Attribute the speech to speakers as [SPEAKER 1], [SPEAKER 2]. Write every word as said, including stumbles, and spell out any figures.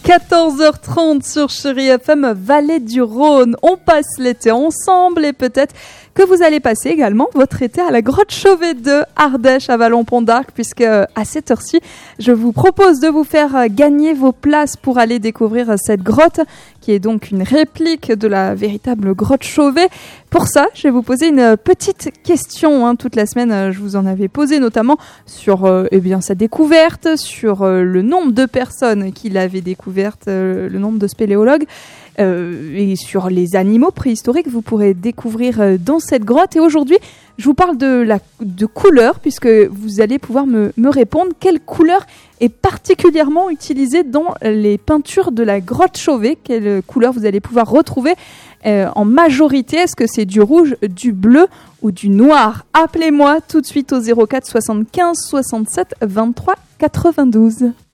[SPEAKER 1] quatorze heures trente sur Chérie F M, Vallée du Rhône. On passe l'été ensemble et peut-être que vous allez passer également votre été à la grotte Chauvet de Ardèche à Vallon-Pont d'Arc, puisque à cette heure-ci, je vous propose de vous faire gagner vos places pour aller découvrir cette grotte, qui est donc une réplique de la véritable grotte Chauvet. Pour ça, je vais vous poser une petite question. Hein. Toute la semaine, je vous en avais posé, notamment sur euh, eh bien, sa découverte, sur euh, le nombre de personnes qui l'avaient découverte, euh, le nombre de spéléologues, euh, et sur les animaux préhistoriques que vous pourrez découvrir euh, dans cette grotte. Et aujourd'hui, je vous parle de, la, de couleur, puisque vous allez pouvoir me, me répondre quelle couleur est particulièrement utilisée dans les peintures de la grotte Chauvet. Quelle couleur vous allez pouvoir retrouver euh, en majorité. Est-ce que c'est du rouge, du bleu ou du noir? Appelez-moi tout de suite au zéro quatre soixante-quinze soixante-sept vingt-trois quatre-vingt-douze.